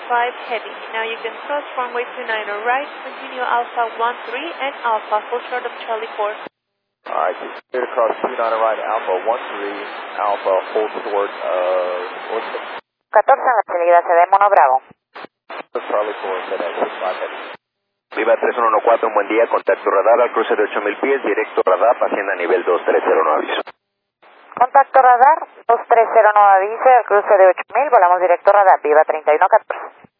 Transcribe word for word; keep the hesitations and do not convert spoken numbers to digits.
five heavy. Now you can cross runway two nine right, continue Alpha one three and Alpha, full short of Charlie four. Alright, clear to cross two nine right, Alpha one three, Alpha, full short of... catorce en la salida, se ve Mono Bravo. Charlie four, S D six five heavy. Viva tres uno uno cuatro, un buen día, contacto radar al cruce de ocho mil pies, directo radar, hacienda nivel dos tres cero, no aviso. Contacto radar, dos tres cero, no avise, al cruce de ocho mil, volamos directo radar, Viva treinta y uno catorce.